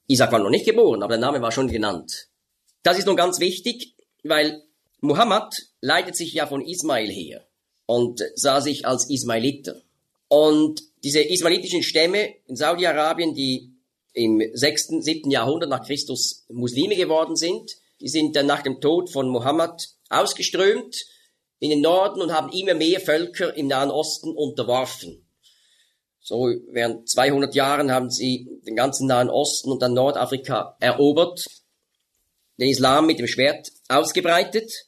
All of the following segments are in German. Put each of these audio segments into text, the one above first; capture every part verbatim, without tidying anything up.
Isaac war noch nicht geboren, aber der Name war schon genannt. Das ist nun ganz wichtig, weil Muhammad leitet sich ja von Ismail her und sah sich als Ismailiter. Und diese ismailitischen Stämme in Saudi-Arabien, die im sechsten, siebten Jahrhundert nach Christus Muslime geworden sind, die sind dann nach dem Tod von Muhammad ausgeströmt in den Norden und haben immer mehr Völker im Nahen Osten unterworfen. So während zweihundert Jahren haben sie den ganzen Nahen Osten und dann Nordafrika erobert, den Islam mit dem Schwert ausgebreitet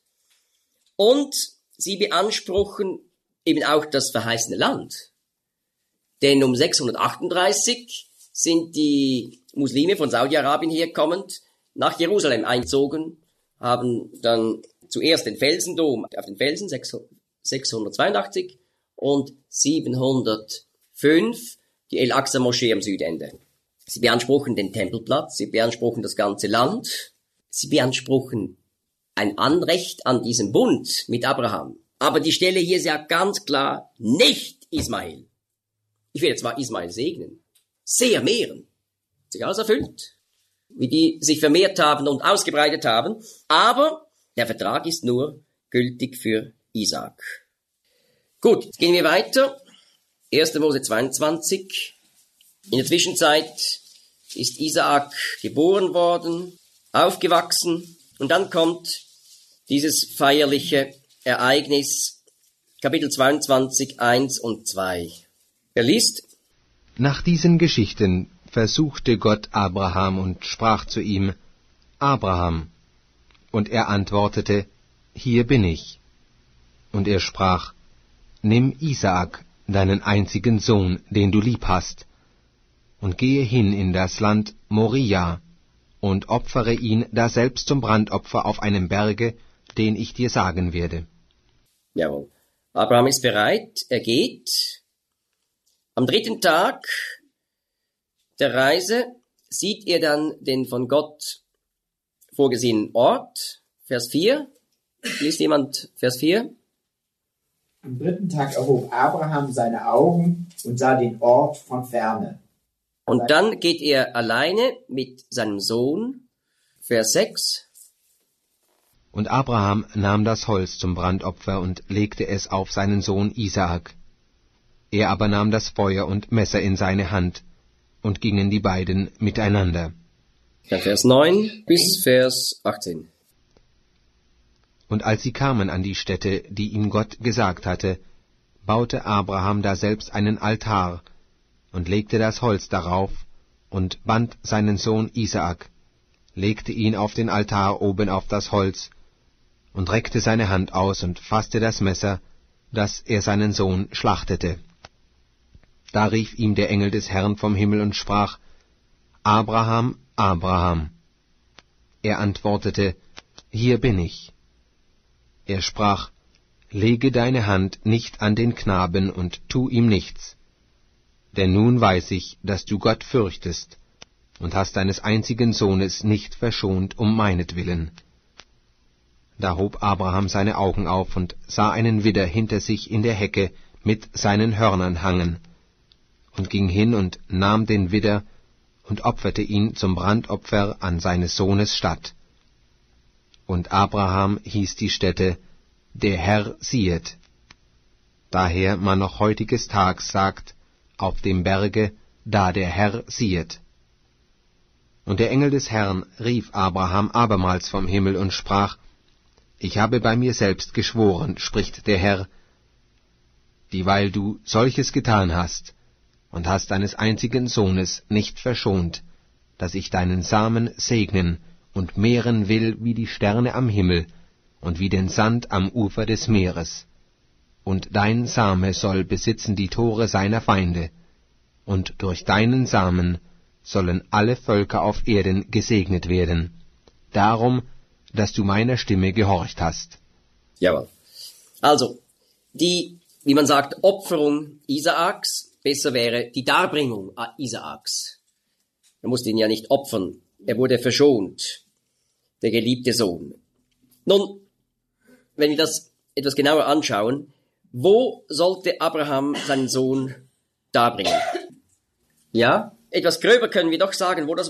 und sie beanspruchen eben auch das verheißene Land. Denn um sechshundertachtunddreißig sind die Muslime von Saudi-Arabien herkommend nach Jerusalem eingezogen, haben dann zuerst den Felsendom auf den Felsen sechshundertzweiundachtzig und siebenhundertfünf die El-Aqsa-Moschee am Südende. Sie beanspruchen den Tempelplatz, sie beanspruchen das ganze Land, sie beanspruchen ein Anrecht an diesem Bund mit Abraham. Aber die Stelle hier ist ja ganz klar nicht Ismael. Ich werde zwar Ismael segnen, sehr mehren, sich alles erfüllt, wie die sich vermehrt haben und ausgebreitet haben, aber der Vertrag ist nur gültig für Isaak. Gut, jetzt gehen wir weiter. erster Mose zweiundzwanzig. In der Zwischenzeit ist Isaak geboren worden, aufgewachsen und dann kommt dieses feierliche Ereignis, Kapitel zweiundzwanzig, eins und zwei. Er liest: Nach diesen Geschichten versuchte Gott Abraham und sprach zu ihm: Abraham. Und er antwortete: Hier bin ich. Und er sprach: Nimm Isaak, deinen einzigen Sohn, den du lieb hast, und gehe hin in das Land Moria und opfere ihn daselbst zum Brandopfer auf einem Berge, den ich dir sagen werde. Jawohl. Abraham ist bereit, er geht. Am dritten Tag der Reise sieht er dann den von Gott vorgesehenen Ort. Vers vier. Liest jemand Vers vier? Am dritten Tag erhob Abraham seine Augen und sah den Ort von ferne. Und dann geht er alleine mit seinem Sohn. Vers sechs. Und Abraham nahm das Holz zum Brandopfer und legte es auf seinen Sohn Isaak. Er aber nahm das Feuer und Messer in seine Hand, und gingen die beiden miteinander. Dann Vers neun bis Vers achtzehn. Und als sie kamen an die Stätte, die ihm Gott gesagt hatte, baute Abraham daselbst einen Altar und legte das Holz darauf und band seinen Sohn Isaak, legte ihn auf den Altar oben auf das Holz und reckte seine Hand aus und fasste das Messer, dass er seinen Sohn schlachtete. Da rief ihm der Engel des Herrn vom Himmel und sprach: Abraham, Abraham. Er antwortete: Hier bin ich. Er sprach: Lege deine Hand nicht an den Knaben und tu ihm nichts. Denn nun weiß ich, dass du Gott fürchtest und hast deines einzigen Sohnes nicht verschont um meinetwillen. Da hob Abraham seine Augen auf und sah einen Widder hinter sich in der Hecke mit seinen Hörnern hangen, und ging hin und nahm den Widder und opferte ihn zum Brandopfer an seines Sohnes statt. Und Abraham hieß die Stätte: Der Herr siehet. Daher man noch heutiges Tags sagt: Auf dem Berge, da der Herr siehet. Und der Engel des Herrn rief Abraham abermals vom Himmel und sprach: Ich habe bei mir selbst geschworen, spricht der Herr, dieweil du solches getan hast und hast deines einzigen Sohnes nicht verschont, dass ich deinen Samen segnen und mehren will wie die Sterne am Himmel und wie den Sand am Ufer des Meeres. Und dein Same soll besitzen die Tore seiner Feinde, und durch deinen Samen sollen alle Völker auf Erden gesegnet werden, darum, dass du meiner Stimme gehorcht hast. Jawohl. Also, die, wie man sagt, Opferung Isaaks, besser wäre die Darbringung Isaaks. Man musste ihn ja nicht opfern, er wurde verschont, der geliebte Sohn. Nun, wenn wir das etwas genauer anschauen, wo sollte Abraham seinen Sohn darbringen? Ja, etwas gröber können wir doch sagen, wo das